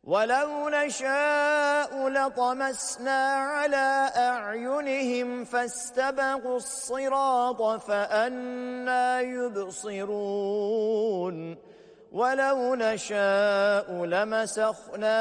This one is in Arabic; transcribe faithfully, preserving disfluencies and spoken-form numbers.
ولو نشاء لطمسنا على أعينهم فاستبقوا الصراط فأنى يبصرون ولو نشاء لمسخنا